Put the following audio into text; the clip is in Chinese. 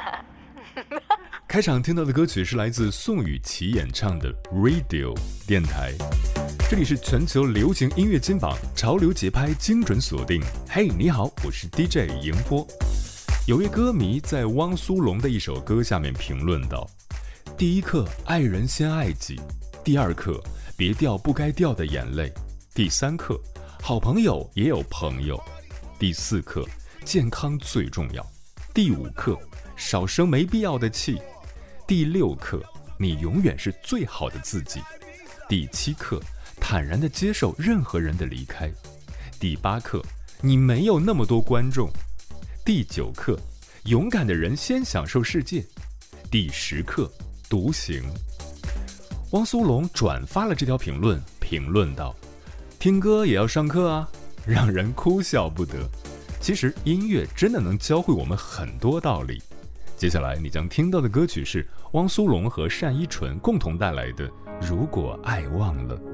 开场听到的歌曲是来自宋雨琦演唱的 Radio 电台，这里是全球流行音乐金榜，潮流节拍精准锁定。嘿，你好，我是 DJ 迎波。有位歌迷在汪苏泷的一首歌下面评论道：第一课，爱人先爱己；第二课，别掉不该掉的眼泪；第三课，好朋友也有朋友；第四课，健康最重要；第五课，少生没必要的气；第六课，你永远是最好的自己；第七课，坦然地接受任何人的离开；第八课，你没有那么多观众；第九课，勇敢的人先享受世界；第10课，独行。汪苏泷转发了这条评论，评论道：听歌也要上课啊，让人哭笑不得。其实音乐真的能教会我们很多道理。接下来你将听到的歌曲是汪苏泷和单依纯共同带来的《如果爱忘了》。